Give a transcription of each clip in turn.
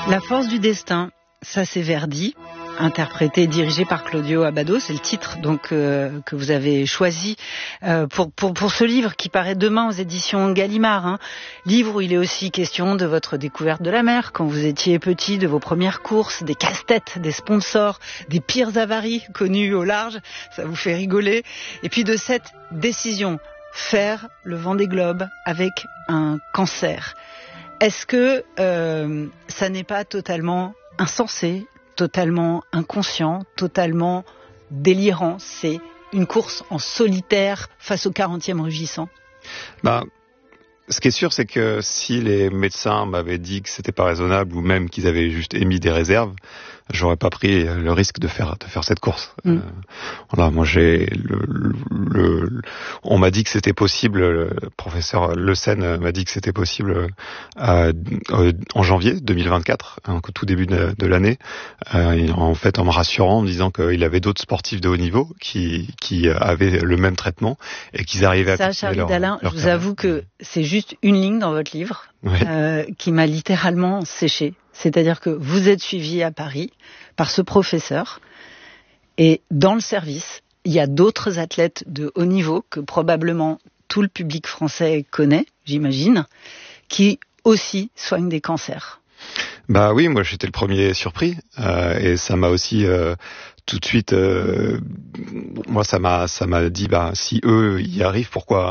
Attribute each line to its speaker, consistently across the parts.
Speaker 1: La force du destin, ça c'est Verdi, interprété et dirigé par Claudio Abbado. C'est le titre donc que vous avez choisi pour ce livre qui paraît demain aux éditions Gallimard. Livre où il est aussi question de votre découverte de la mer quand vous étiez petit, de vos premières courses, des casse-têtes, des sponsors, des pires avaries connues au large. Ça vous fait rigoler. Et puis de cette décision, faire le Vendée Globe avec un cancer. Est-ce que ça n'est pas totalement insensé, totalement inconscient, totalement délirant? C'est une course en solitaire face au 40e rugissant.
Speaker 2: Ce qui est sûr, c'est que si les médecins m'avaient dit que c'était pas raisonnable ou même qu'ils avaient juste émis des réserves, j'aurais pas pris le risque de faire cette course. Voilà, moi on m'a dit que c'était possible. Le professeur Le Sen m'a dit que c'était possible en janvier 2024, au tout début de l'année. En fait, en me rassurant, en me disant qu'il avait d'autres sportifs de haut niveau qui avaient le même traitement et qu'ils arrivaient à continuer
Speaker 1: Charlie Dalin, je vous avoue que c'est juste une ligne dans votre livre qui m'a littéralement séché. C'est-à-dire que vous êtes suivi à Paris par ce professeur et dans le service, il y a d'autres athlètes de haut niveau que probablement tout le public français connaît, j'imagine, qui aussi soignent des cancers.
Speaker 2: Oui, moi j'étais le premier surpris et ça m'a aussi tout de suite moi ça m'a dit si eux y arrivent, pourquoi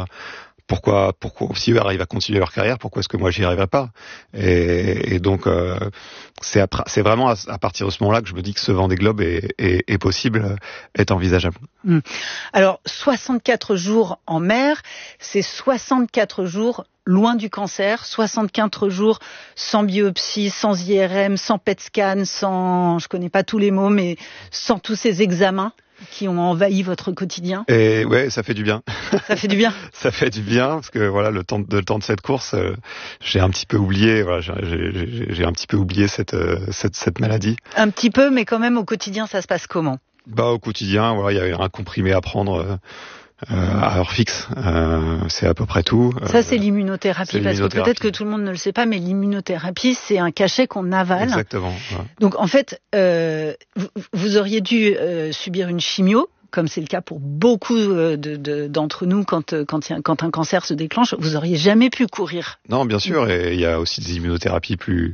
Speaker 2: si eux arrivent à continuer leur carrière, pourquoi est-ce que moi j'y arriverai pas? Et donc c'est vraiment à partir de ce moment-là que je me dis que ce Vendée Globe est possible, est envisageable.
Speaker 1: Alors 64 jours en mer, c'est 64 jours loin du cancer, 64 jours sans biopsie, sans IRM, sans PET scan, sans, je connais pas tous les mots, mais sans tous ces examens qui ont envahi votre quotidien.
Speaker 2: Et ouais, ça fait du bien.
Speaker 1: Ça fait du bien.
Speaker 2: Ça fait du bien parce que voilà, le temps de cette course, j'ai un petit peu oublié. Voilà, j'ai un petit peu oublié cette maladie.
Speaker 1: Un petit peu, mais quand même au quotidien, ça se passe comment?
Speaker 2: Au quotidien, voilà, il y avait un comprimé à prendre. À heure fixe, c'est à peu près tout.
Speaker 1: Ça, c'est l'immunothérapie, parce que peut-être que tout le monde ne le sait pas, mais l'immunothérapie, c'est un cachet qu'on avale.
Speaker 2: Exactement. Ouais.
Speaker 1: Donc, en fait, vous auriez dû subir une chimio, comme c'est le cas pour beaucoup d'entre nous quand un cancer se déclenche. Vous auriez jamais pu courir.
Speaker 2: Non, bien sûr, et il y a aussi des immunothérapies plus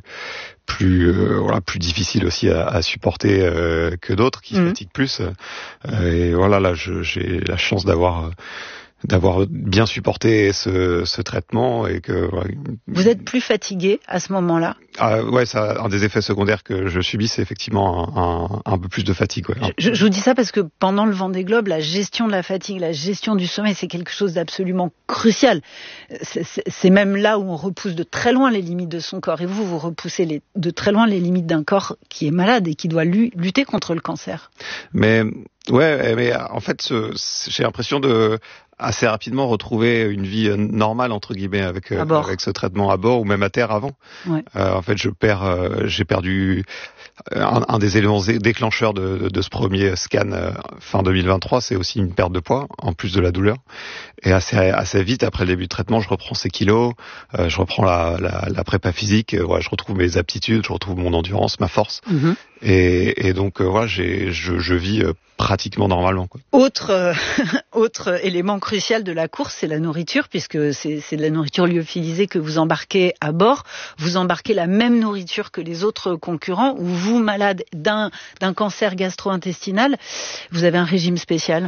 Speaker 2: difficiles aussi à supporter que d'autres qui fatiguent plus. Et voilà, là, j'ai la chance d'avoir bien supporté ce traitement et que.
Speaker 1: Vous êtes plus fatigué à ce moment-là?
Speaker 2: Ouais, ça, un des effets secondaires que je subis, c'est effectivement un peu plus de fatigue. Ouais.
Speaker 1: Je vous dis ça parce que pendant le Vendée Globe, la gestion de la fatigue, la gestion du sommeil, c'est quelque chose d'absolument crucial. C'est même là où on repousse de très loin les limites de son corps. Et vous repoussez de très loin les limites d'un corps qui est malade et qui doit lutter contre le cancer.
Speaker 2: Mais en fait, j'ai l'impression de assez rapidement retrouver une vie normale entre guillemets avec ce traitement à bord ou même à terre avant. Ouais. En fait, j'ai perdu un des éléments déclencheurs de ce premier scan fin 2023, c'est aussi une perte de poids en plus de la douleur. Et assez vite après le début de traitement, je reprends ces kilos, je reprends la prépa physique, je retrouve mes aptitudes, je retrouve mon endurance, ma force. Et donc je vis pratiquement normalement, quoi.
Speaker 1: Autre élément crucial de la course, c'est la nourriture, puisque c'est de la nourriture lyophilisée que vous embarquez à bord. Vous embarquez la même nourriture que les autres concurrents, ou vous, malade d'un cancer gastro-intestinal, vous avez un régime spécial?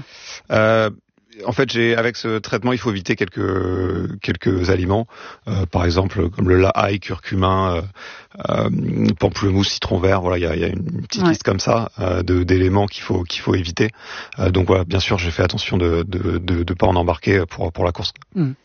Speaker 2: En fait, avec ce traitement, il faut éviter quelques aliments, par exemple comme le ail, curcumin, pamplemousse, citron vert. Voilà, il y a une petite liste comme ça d'éléments qu'il faut éviter. Donc voilà, bien sûr, j'ai fait attention de pas en embarquer pour la course.